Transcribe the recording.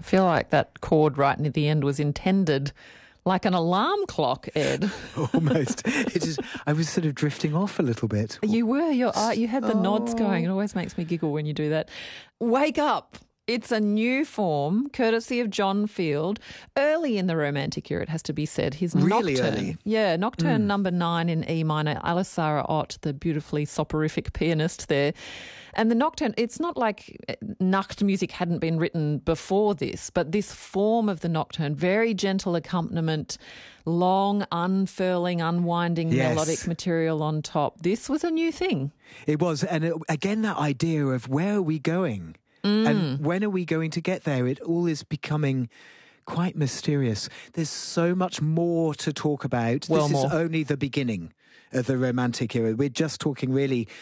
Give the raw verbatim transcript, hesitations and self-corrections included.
feel like that chord right near the end was intended like an alarm clock, Ed. Almost. It is. I was sort of drifting off a little bit. You were. Your eye, you had the Oh. nods going. It always makes me giggle when you do that. Wake up. It's a new form, courtesy of John Field. Early in the Romantic era, it has to be said. His Really Nocturne. early? Yeah, Nocturne Mm. number nine in E minor. Alisara Ott, the beautifully soporific pianist there. And the Nocturne, it's not like Nacht music hadn't been written before this, but this form of the Nocturne, very gentle accompaniment, long, unfurling, unwinding Yes. melodic material on top. This was a new thing. It was. And it, again, that idea of where are we going? Mm. And when are we going to get there? It all is becoming quite mysterious. There's so much more to talk about. Well, this more. is only the beginning of the Romantic era. We're just talking really